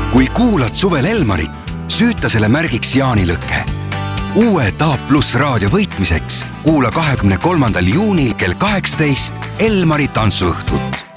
kui kuulad suvel Elmarit, süüta selle märgiks jaanilõke. Uue TAP+ raadio võitmiseks kuula 23. juunil kell 18 Elmari tantsuõhtut.